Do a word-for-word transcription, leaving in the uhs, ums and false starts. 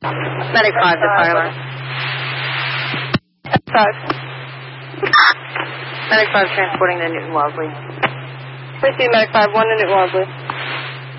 Medic five to fire line. five. Medic five transporting to Newton Wellesley. Receive Medic five, one to Newton Wellesley.